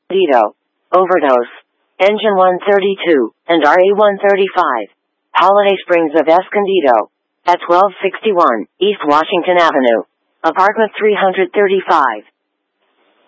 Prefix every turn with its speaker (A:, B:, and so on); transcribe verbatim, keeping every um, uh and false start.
A: Escondido. Overdose. Engine one thirty-two, and R A one thirty-five. Holiday Springs of Escondido. At twelve sixty-one, East Washington Avenue. Apartment three thirty-five.